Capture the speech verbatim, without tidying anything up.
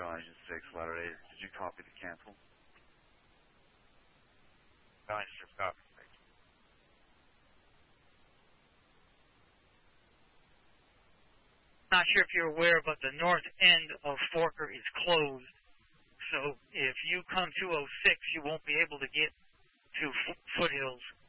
Engine six, letter A. Did you copy the cancel? Engine six, copy. Thank you. Not sure if you're aware, but the north end of Forker is closed. So if you come to oh six, you won't be able to get to Foothills.